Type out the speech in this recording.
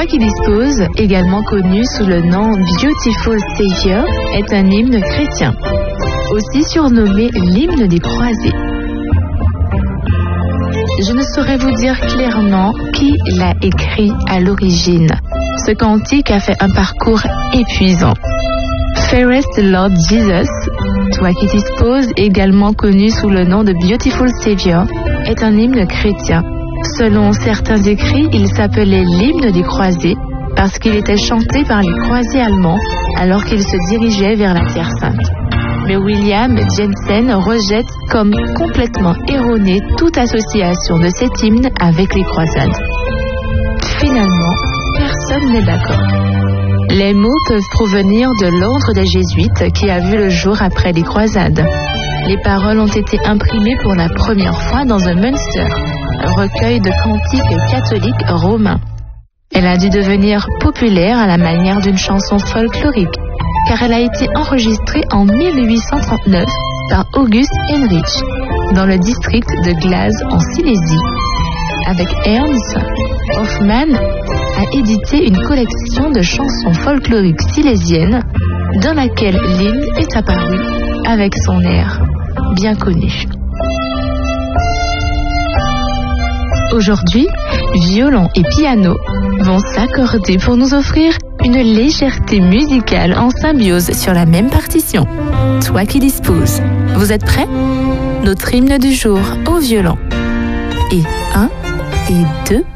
Toi qui disposes, également connu sous le nom Beautiful Savior, est un hymne chrétien, aussi surnommé l'hymne des croisés. Je ne saurais vous dire clairement qui l'a écrit à l'origine. Ce cantique a fait un parcours épuisant. Fairest Lord Jesus, Toi qui disposes, également connu sous le nom de Beautiful Savior, est un hymne chrétien. Selon certains écrits, il s'appelait l'hymne des croisés parce qu'il était chanté par les croisés allemands alors qu'ils se dirigeaient vers la Terre Sainte. Mais William Jensen rejette comme complètement erronée toute association de cet hymne avec les croisades. Finalement, personne n'est d'accord. Les mots peuvent provenir de l'ordre des Jésuites qui a vu le jour après les croisades. Les paroles ont été imprimées pour la première fois dans un Münster, un recueil de cantiques catholiques romains. Elle a dû devenir populaire à la manière d'une chanson folklorique, car elle a été enregistrée en 1839 par August Heinrich, dans le district de Glas en Silésie. Avec Ernst Hoffmann, a édité une collection de chansons folkloriques silésiennes, dans laquelle l'hymne est apparu avec son air bien connu. Aujourd'hui, violon et piano vont s'accorder pour nous offrir une légèreté musicale en symbiose sur la même partition. Toi qui disposes. Vous êtes prêts? Notre hymne du jour au violon. Et 1 et 2.